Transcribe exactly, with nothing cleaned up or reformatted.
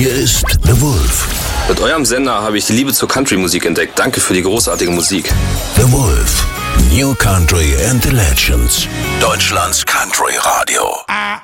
Hier ist The Wolf. Mit eurem Sender habe ich die Liebe zur Country-Musik entdeckt. Danke für die großartige Musik. The Wolf. New Country and the Legends. Deutschlands Country Radio.